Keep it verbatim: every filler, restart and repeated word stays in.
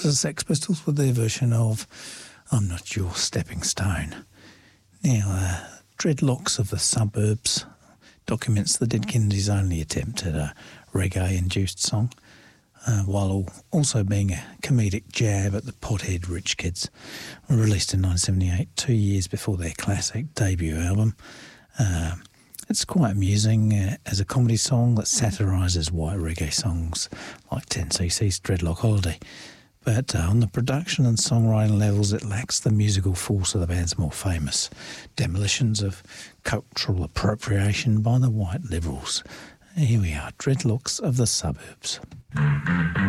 was the Sex Pistols with their version of I'm Not Your Stepping Stone. Now, uh, Dreadlocks of the Suburbs documents the Dead Kennedys' only attempt at a reggae-induced song, uh, while also being a comedic jab at the pothead rich kids. Released in nineteen seventy-eight, two years before their classic debut album. Uh, it's quite amusing uh, as a comedy song that satirises white reggae songs like ten C C's Dreadlock Holiday. But uh, on the production and songwriting levels, it lacks the musical force of the band's more famous demolitions of cultural appropriation by the white liberals. Here we are, Dreadlocks of the Suburbs.